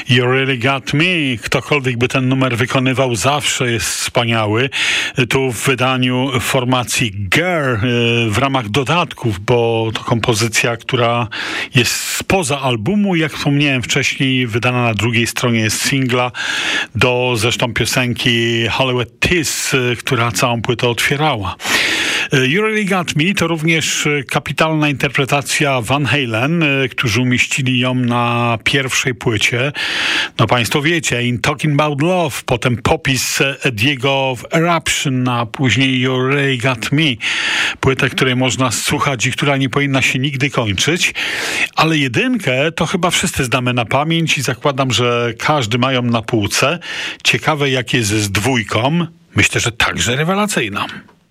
You Really Got Me. Ktokolwiek by ten numer wykonywał, zawsze jest wspaniały. Tu w wydaniu formacji Girl w ramach dodatków, bo to kompozycja, która jest spoza albumu. Jak wspomniałem wcześniej, wydana na drugiej stronie jest singla do zresztą piosenki Hollywood Tease, która całą płytę otwierała. You Really Got Me to również kapitalna interpretacja Van Halen, którzy umieścili ją na pierwszej płycie. No państwo wiecie, In Talking About Love, potem popis Ediego w Eruption, a później You Really Got Me. Płytę, której można słuchać i która nie powinna się nigdy kończyć. Ale jedynkę to chyba wszyscy znamy na pamięć i zakładam, że każdy ma ją na półce. Ciekawe jak jest z dwójką. Myślę, że także rewelacyjna.